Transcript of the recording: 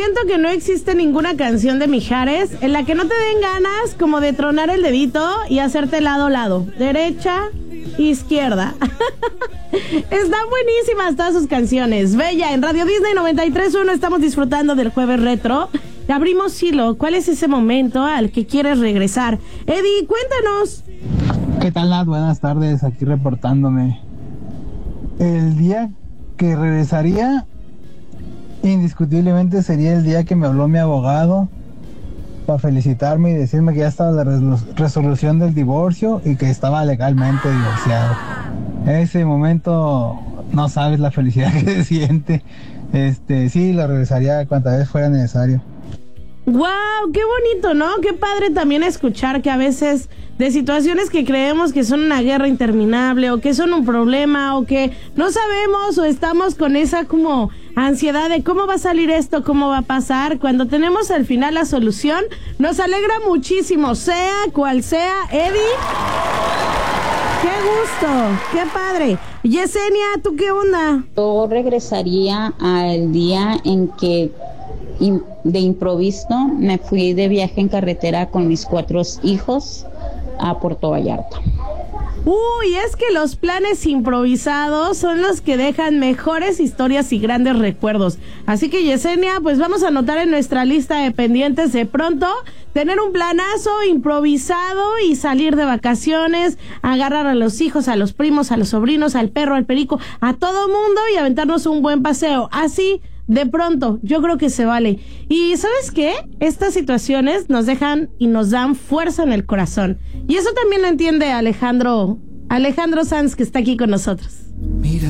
siento que no existe ninguna canción de Mijares en la que no te den ganas como de tronar el dedito y hacerte lado a lado, derecha, izquierda. Están buenísimas todas sus canciones. Bella, en Radio Disney 93.1 estamos disfrutando del Jueves Retro. Abrimos hilo. ¿Cuál es ese momento al que quieres regresar? Eddie, cuéntanos. ¿Qué tal, Nat? Buenas tardes, aquí reportándome. El día que regresaría, indiscutiblemente sería el día que me habló mi abogado para felicitarme y decirme que ya estaba la resolución del divorcio y que estaba legalmente divorciado. En ese momento no sabes la felicidad que se siente. Sí, lo regresaría cuantas veces fuera necesario. ¡Wow! ¡Qué bonito!, ¿no? Qué padre también escuchar que a veces de situaciones que creemos que son una guerra interminable o que son un problema o que no sabemos o estamos con esa como ansiedad de cómo va a salir esto, cómo va a pasar, cuando tenemos al final la solución, nos alegra muchísimo, sea cual sea. Eddie, ¡qué gusto! ¡Qué padre! Yesenia, ¿tú qué onda? Yo regresaría al día en que de improviso me fui de viaje en carretera con mis 4 hijos a Puerto Vallarta. Uy, es que los planes improvisados son los que dejan mejores historias y grandes recuerdos. Así que, Yesenia, pues vamos a anotar en nuestra lista de pendientes de pronto tener un planazo improvisado y salir de vacaciones, agarrar a los hijos, a los primos, a los sobrinos, al perro, al perico, a todo mundo y aventarnos un buen paseo. Así, de pronto, yo creo que se vale. Y ¿sabes qué? Estas situaciones nos dejan y nos dan fuerza en el corazón. Y eso también lo entiende Alejandro Sanz, que está aquí con nosotros. Mira